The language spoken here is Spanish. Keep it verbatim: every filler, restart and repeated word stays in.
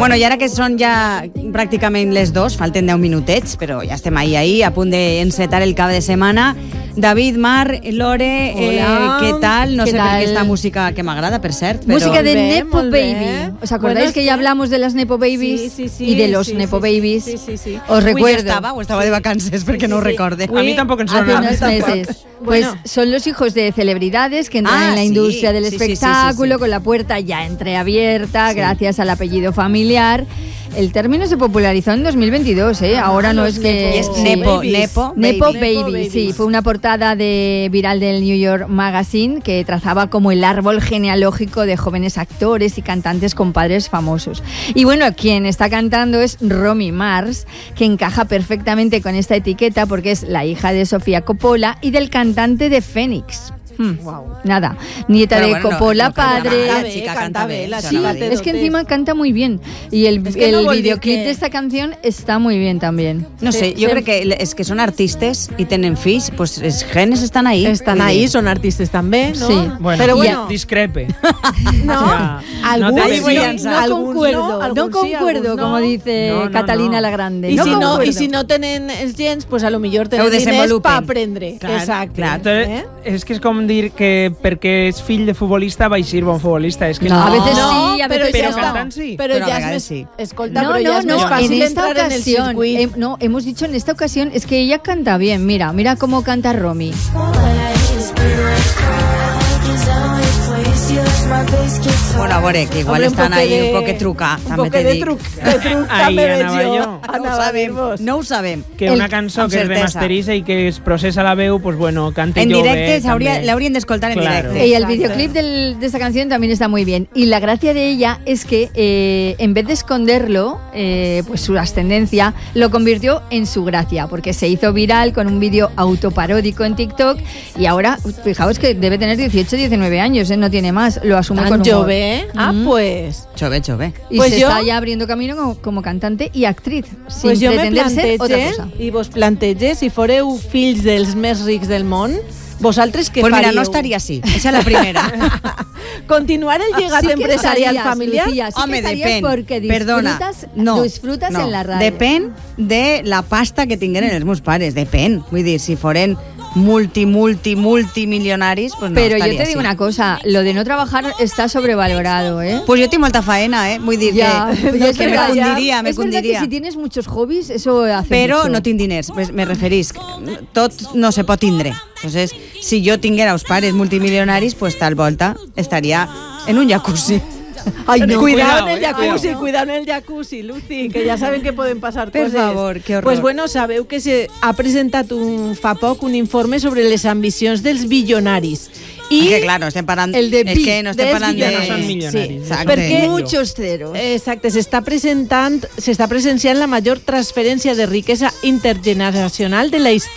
Bueno, i ara que són ja pràcticament les dos, falten deu minutets, però ja estem ahí, ahí, a punt d'encetar el cap de setmana. David, Mar, Lore, eh, ¿qué tal? No sé tal? por qué esta música que me agrada, per cert. Pero... Música de bien, Nepo Baby. ¿Os acordáis bueno, que, que ya hablamos de las Nepo Babies? Sí, sí, sí, y de los sí, Nepo sí, Babies. Sí, sí, sí. Os recuerdo. Uy, estaba, o estaba de vacances, porque sí, no sí. recorde. A mí tampoco en Hace nada. unos meses. Pues bueno. son los hijos de celebridades que entran ah, en la industria sí, del sí, espectáculo sí, sí, sí, sí. con la puerta ya entreabierta sí. gracias al apellido familiar. El término se popularizó en dos mil veintidós, ¿eh? Ah, Ahora no es que... Es Nepo, sí. Nepo, Nepo Baby. Baby. Baby, sí. Fue una portada de viral del New York Magazine que trazaba como el árbol genealógico de jóvenes actores y cantantes con padres famosos. Y bueno, quien está cantando es Romy Mars, que encaja perfectamente con esta etiqueta porque es la hija de Sofía Coppola y del cantante de Phoenix. Hmm. Wow. Nada, nieta Pero de bueno, Coppola, no, no, padre. La chica canta bien. La sí, chica es que encima canta muy bien. Y el, es que el no videoclip que... de esta canción está muy bien también. No sé, sí, yo sí. creo que es que son artistas y tienen fills, pues els genes están ahí. Están ahí, bien. Son artistas también, ¿no? Sí. Bueno, pero bueno, discrepe. No, o sea, algún, no, no, no concuerdo, no, no concuerdo, sí, como dice no, no, Catalina no. la Grande. Y, no si no, y si no tienen els gens, pues a lo millor tenen diners para aprendre. Clar, Exacte. clar. Eh? És que és com dir que perquè és fill de futbolista va ser bon futbolista. És que no, no. a veces no, sí, a pero veces ya no. Cantant sí. Pero, pero ya es més, sí. Escolta, no, pero ya no, es no, más fácil en esta entrar ocasión, en el circuito. Eh, no, hemos dicho en esta ocasión, es que ella canta bien. Mira, mira cómo canta Romy. Bueno, a veure, que igual Hombre, estan ahí de, un poc truca, un també poc te de dic. truc, de truc Ahí també anava veig jo. jo. No ho sabem, no ho sabem. Que El, una cançó que es remasteritza i que es processa la veu, pues bueno, cante en jo directe bé. l'haurien d'escoltar en Claro. directe. Y el videoclip del, de esta canción también está muy bien. Y la gracia de ella es que eh, en vez de esconderlo, eh, pues su ascendencia lo convirtió en su gracia, porque se hizo viral con un vídeo autoparódico en TikTok y ahora, fijaos que debe tener dieciocho, diecinueve años, ¿eh? No tiene más, lo asume Tan con humor. jove, ah, Mm. pues... Chove, chove. Y Pues se yo- está ya abriendo camino como, como cantante y actriz, sin Pues jo me pretender ser otra plantege, cosa. i vos plantege, si foreu fills dels més rics del món, vosaltres què Pues faríeu? mira, no estaria així. Esa es la primera. Continuar el llegat Sí que empresarial estarías, familiar? Lucía, sí Home, que estarías depèn. porque Perdona. disfrutas, No, disfrutas no. en la radio. Depèn de la pasta que tingueren els meus pares. Depèn. Vull dir, si foren multi, multi, multimilionaris, pues no Pero yo estaria te digo així. una cosa, lo de no trabajar está sobrevalorado, ¿eh? Pues yo tengo molta faena, ¿eh? Vull dir Ya, que, pero es que me verdad, cundiria, me es verdad que cundiria. si tienes muchos hobbies, eso hace Però mucho. no tinc diners, pues me referís. Tot no se pot tindre. Entonces, si jo tinguera els pares multimilionaris, pues tal volta estaria en un jacuzzi. Ay, no, cuidado, Cuidado, en el eh, jacuzzi, cuidado. cuidado en el jacuzzi, Lucy, que ya saben que pueden pasar Per cosas. favor, qué horror. Pues bueno, sabeu que se ha presentat un, fa poc un informe sobre les ambicions dels bilionaris. I que claro, estem parlant... El de és bi, que no estem dels parlant de... Ja no són Sí, milionaris. exacte. perquè Muchos ceros. Exacte, s'està presentant, s'està presenciant la major transferència de riquesa intergeneracional de la història